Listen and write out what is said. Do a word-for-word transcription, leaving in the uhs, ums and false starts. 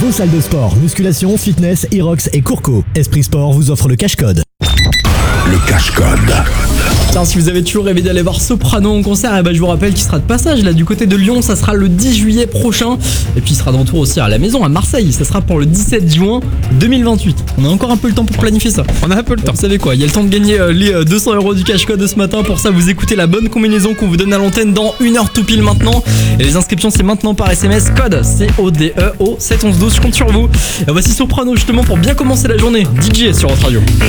Vos salles de sport, musculation, fitness, Irox et Courco. Esprit Sport vous offre le cash-code. Le cash-code. Tiens, si vous avez toujours rêvé d'aller voir Soprano en concert, eh ben, je vous rappelle qu'il sera de passage là du côté de Lyon, ça sera le dix juillet prochain. Et puis il sera de retour aussi à la maison à Marseille, ça sera pour le dix-sept juin deux mille vingt-huit. On a encore un peu le temps pour planifier ça. On a un peu le temps. Vous savez quoi, il y a le temps de gagner euh, les euh, deux cents euros du cash code de ce matin. Pour ça, vous écoutez la bonne combinaison qu'on vous donne à l'antenne dans une heure tout pile maintenant. Et les inscriptions, c'est maintenant par S M S, code C O D E au sept onze douze. Je compte sur vous. Et voici Soprano justement pour bien commencer la journée. D J sur votre radio.